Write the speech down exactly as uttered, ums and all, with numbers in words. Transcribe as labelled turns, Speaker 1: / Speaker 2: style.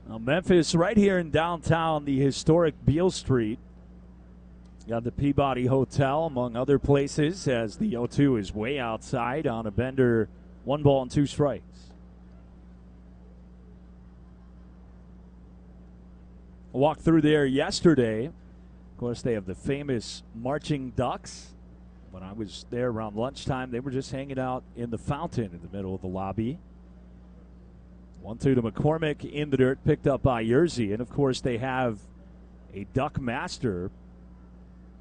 Speaker 1: Now Memphis right here in downtown, the historic Beale Street. Got the Peabody Hotel, among other places, as the oh two is way outside on a bender, one ball and two strikes. I walked through there yesterday. Of course, they have the famous marching ducks. When I was there around lunchtime, they were just hanging out in the fountain in the middle of the lobby. one two to McCormick in the dirt, picked up by Yerzy. And, of course, they have a duck master